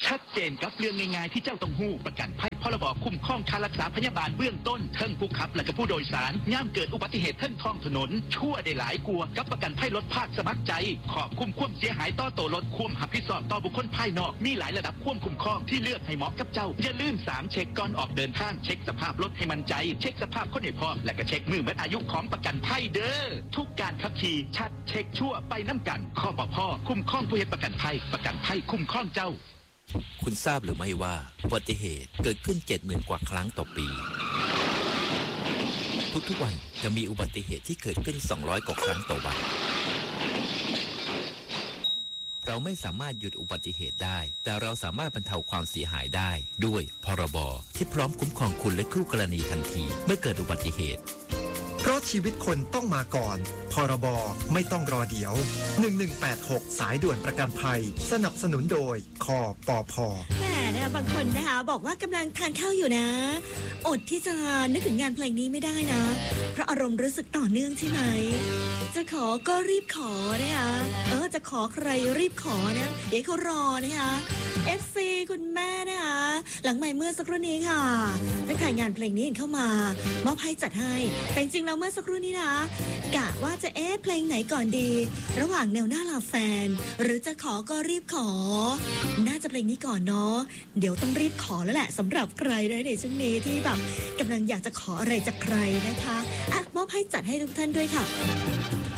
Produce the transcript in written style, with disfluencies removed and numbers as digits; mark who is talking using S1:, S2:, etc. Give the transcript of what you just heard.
S1: ชัดเจนกับเรื่องง่ายๆที่เจ้าต้องหู้ประกันภัยพรบคุ้มครองค่ารักษาพยาบาลเบื้องต้นเทิงผู้ขับและก็ผู้โดยสารย่ามเกิดอุบัติเหตุเทิงท้องถนนชั่วได้หลายกลัวกับประกันภัยรถภาคสมัครใจขอบคุ้มความเสียหายต่อตัวรถควมหับพิสอบต่อบุคคลภายนอกมีหลายระดับควบคุ้มครองที่เลือกให้เหมาะกับเจ้าอย่าลืม3เช็คก่อนออกเดินทางเช็คสภาพรถให้มั่นใจเช็คสภาพคนให้พร้อมและก็เช็คมือหมดอายุของประกันภัยเด้อทุกการขับขี่ชัดเช็คชั่วไปน้ำกันข้อปพ่อคุ้มครองผู้เฮ็ดประกันภัยคุ้มครองเจ้า
S2: คุณทราบหรือไม่ว่าอุบัติเหตุเกิดขึ้น 70,000 กว่าครั้งต่อปีทุกๆวันจะมีอุบัติเหตุที่เกิดขึ้น200 กว่าครั้งต่อวันเราไม่สามารถหยุดอุบัติเหตุได้แต่เราสามารถบรรเทาความเสียหายได้ด้วยพรบที่พร้อมคุ้มครองคุณและคู่กรณีทันทีเมื่อเกิดอุบัติเหตุ
S3: เพราะชีวิตคนต้องมาก่อนพรบไม่ต้องรอเดี๋ยว1186สายด่วนประกันภัยสนับสนุนโดยคปพ.
S4: แหมนะบางคนนะคะบอกว่ากำลังทานข้าวอยู่นะอดที่จะนึกถึงงานเพลงนี้ไม่ได้นะเพราะอารมณ์รู้สึกต่อเนื่องใช่ไหมจะขอก็รีบขอนะคะจะขอใครรีบขอนะเดี๋ยวเขารอนะคะ FC คุณแม่นะคะหลังใหม่เมื่อสักครู่นี้ค่ะได้ถ่ายงานเพลงนี้เข้ามามอบให้จัดให้แต่จริงๆแล้วเมื่อสักครู่นี้นะกะว่าจะเพลงไหนก่อนดีระหว่างแนวหน้าลาแฟนหรือจะขอก็รีบขอน่าจะเพลงนี้ก่อนเนาะเดี๋ยวต้องรีบขอแล้วแหละสำหรับใครในช่วงนี้ที่แบบกำลังอยากจะขออะไรจากใครนะคะมอบให้จัดให้ทุกท่านด้วยค่ะ